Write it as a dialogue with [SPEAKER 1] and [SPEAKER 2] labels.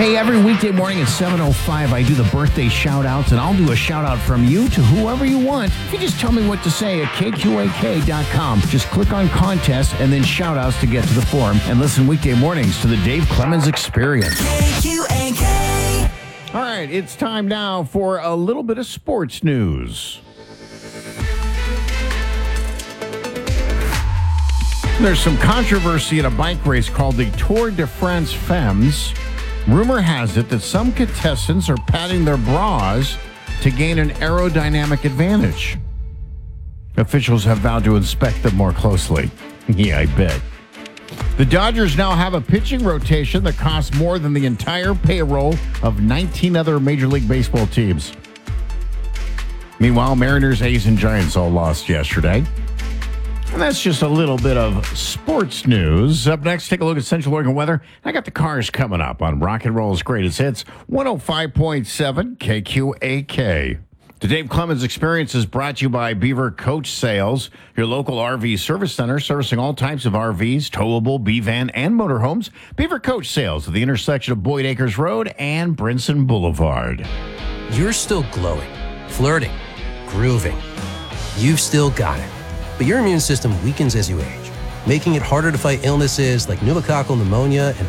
[SPEAKER 1] Hey, every weekday morning at 7:05, I do the birthday shout-outs, and I'll do a shout-out from you to whoever you want. If you just tell me what to say at kqak.com, just click on contest and then shout-outs to get to the forum, and listen weekday mornings to the Dave Clemens Experience. KQAK. All right, it's time now for a little bit of sports news. There's some controversy at a bike race called the Tour de France Femmes. Rumor has it that some contestants are padding their bras to gain an aerodynamic advantage. Officials have vowed to inspect them more closely. Yeah, I bet. The Dodgers now have a pitching rotation that costs more than the entire payroll of 19 other Major League Baseball teams. Meanwhile, Mariners, A's, and Giants all lost yesterday. And that's just a little bit of sports news. Up next, take a look at Central Oregon weather. I got the Cars coming up on Rock and Roll's Greatest Hits, 105.7 KQAK. The Dave Clemens Experience is brought to you by Beaver Coach Sales, your local RV service center servicing all types of RVs, towable, B-van, and motorhomes. Beaver Coach Sales at the intersection of Boyd Acres Road and Brinson Boulevard.
[SPEAKER 2] You're still glowing, flirting, grooving. You've still got it. But your immune system weakens as you age, making it harder to fight illnesses like pneumococcal pneumonia and